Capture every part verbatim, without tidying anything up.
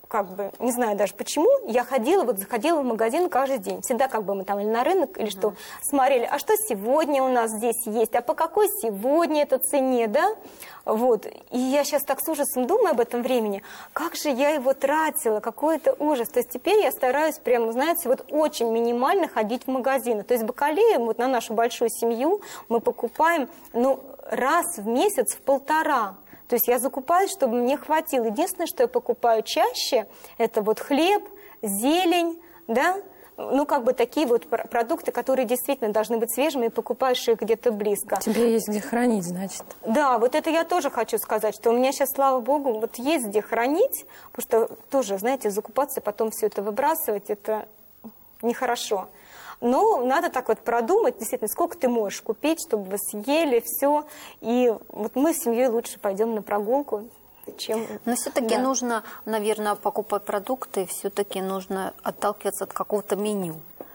как бы, не знаю даже почему, я ходила, вот заходила в магазин каждый день. Всегда как бы мы там или на рынок, или что, смотрели, а что сегодня у нас здесь есть, а по какой сегодня это цене, да? Вот. И я сейчас так с ужасом думаю об этом времени, как же я его тратила, какой это ужас. То есть теперь я стараюсь прямо, знаете, вот очень минимально ходить в магазины. То есть бакалею вот на нашу большую семью мы покупаем, ну, раз в месяц в полтора. То есть я закупаюсь, чтобы мне хватило. Единственное, что я покупаю чаще, это вот хлеб, зелень, да, ну, как бы такие вот продукты, которые действительно должны быть свежими, и покупаешь их где-то близко. Тебе есть где хранить, значит. Да, вот это я тоже хочу сказать, что у меня сейчас, слава богу, вот есть где хранить, потому что тоже, знаете, закупаться, потом все это выбрасывать, это нехорошо. Но надо так вот продумать, действительно, сколько ты можешь купить, чтобы вы съели все. И вот мы с семьей лучше пойдем на прогулку, чем... Но все-таки да. нужно, наверное, покупать продукты, все-таки нужно отталкиваться от какого-то меню.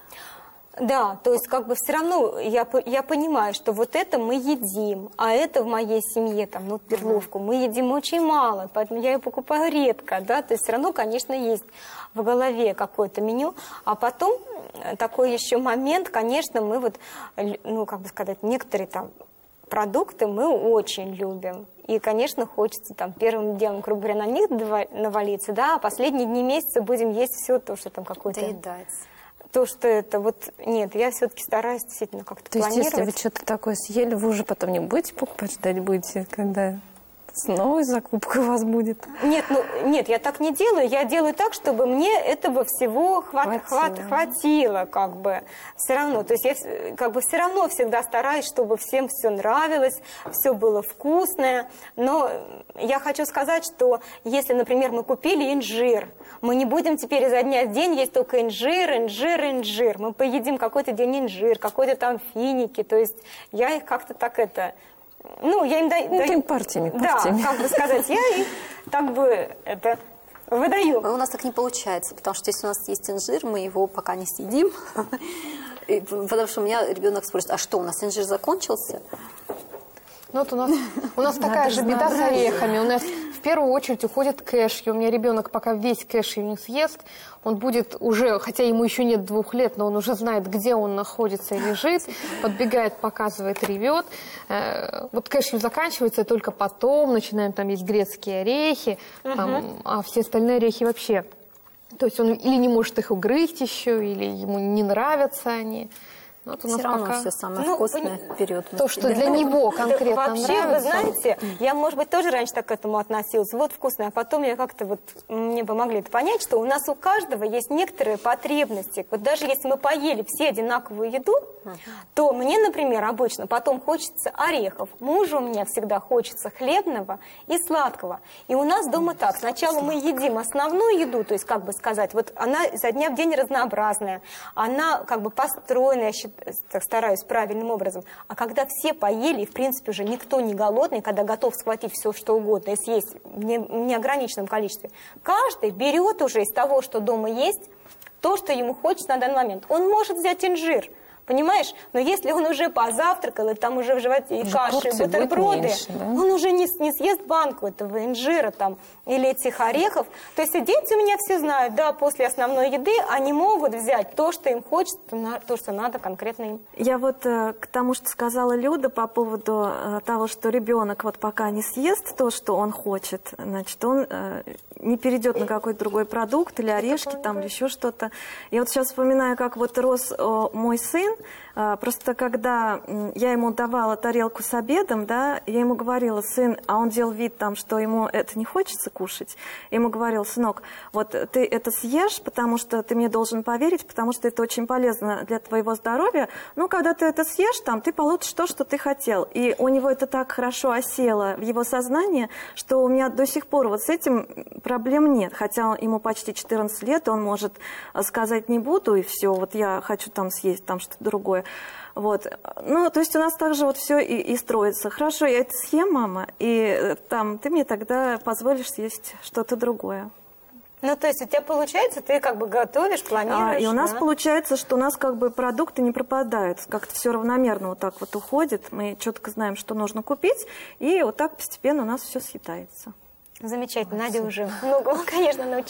Да, то есть как бы все равно я, я понимаю, что вот это мы едим, а это в моей семье, там, ну, перловку, мы едим очень мало, поэтому я ее покупаю редко, да, то есть все равно, конечно, есть в голове какое-то меню, а потом такой еще момент, конечно, мы вот, ну, как бы сказать, некоторые там продукты мы очень любим. И, конечно, хочется там первым делом, грубо говоря, на них навалиться, да, а последние дни месяца будем есть все то, что там какое-то... Доедать. То, что это вот... Нет, я все-таки стараюсь действительно как-то планировать. То есть, если вы что-то такое съели, вы уже потом не будете покупать, ждать будете, когда снова закупка у вас будет? Нет, ну, нет, я так не делаю. Я делаю так, чтобы мне этого всего хват, хватило. Хват, хватило, как бы, все равно. То есть я как бы все равно всегда стараюсь, чтобы всем все нравилось, все было вкусное. Но я хочу сказать, что если, например, мы купили инжир, мы не будем теперь изо дня в день есть только инжир, инжир, инжир. Мы поедим какой-то день инжир, какой-то там финики. То есть я их как-то так это... Ну, я им даю... Ну, даю партиями, партиями. Да, как бы сказать, я их так бы это выдаю. У нас так не получается, потому что если у нас есть инжир, мы его пока не съедим. Потому что у меня ребенок спросит, а что, у нас инжир закончился? Ну, вот у нас, у нас такая же беда с орехами. У нас в первую очередь уходит кэшью. У меня ребенок пока весь кэшью не съест, он будет уже, хотя ему еще нет двух лет, но он уже знает, где он находится и лежит, подбегает, показывает, ревет. Вот кэшью заканчивается, и только потом начинаем там есть грецкие орехи, там, а все остальные орехи вообще. То есть он или не может их угрызть еще, или ему не нравятся они. Вот у нас все равно пока... все самое ну, вкусное вперед. То, что для него конкретно да, вообще, нравится. вы знаете, я, может быть, тоже раньше так к этому относилась. Вот вкусно, а потом я как-то вот, мне помогли это понять, что у нас у каждого есть некоторые потребности. Вот даже если мы поели все одинаковую еду, uh-huh. то мне, например, обычно потом хочется орехов. Мужу у меня всегда хочется хлебного и сладкого. И у нас дома так. Сначала мы едим основную еду, то есть, как бы сказать, вот она изо дня в день разнообразная, она как бы построенная, так стараюсь правильным образом. А когда все поели, и, в принципе, уже никто не голодный, когда готов схватить все, что угодно, и съесть в неограниченном количестве, каждый берет уже из того, что дома есть, то, что ему хочется на данный момент. Он может взять инжир, понимаешь? Но если он уже позавтракал, и там уже в животе и каши, и бутерброды, меньше, да? Он уже не, не съест банку этого инжира там, или этих орехов. То есть и дети у меня все знают, да, после основной еды они могут взять то, что им хочется, то, что надо конкретно им. Я вот э, к тому, что сказала Люда по поводу э, того, что ребенок вот пока не съест то, что он хочет, значит, он э, не перейдет на какой-то другой продукт или орешки там, или еще что-то. Я вот сейчас вспоминаю, как вот рос э, мой сын. Просто когда я ему давала тарелку с обедом, да, я ему говорила, сын, а он делал вид там, что ему это не хочется кушать. Я ему говорила, сынок, вот ты это съешь, потому что ты мне должен поверить, потому что это очень полезно для твоего здоровья. Ну, когда ты это съешь, там, ты получишь то, что ты хотел. И у него это так хорошо осело в его сознание, что у меня до сих пор вот с этим проблем нет. Хотя ему почти четырнадцать лет, он может сказать не буду, и все, вот я хочу там съесть там что-то другое. Вот. Ну, то есть у нас также вот все и, и строится. Хорошо, я это съем, мама, и там ты мне тогда позволишь съесть что-то другое. Ну, то есть у тебя получается, ты как бы готовишь, планируешь, а, и у нас да? получается, что у нас как бы продукты не пропадают, как-то все равномерно вот так вот уходит. Мы четко знаем, что нужно купить, и вот так постепенно у нас все съедается. Замечательно. Надя уже много, конечно, научилась.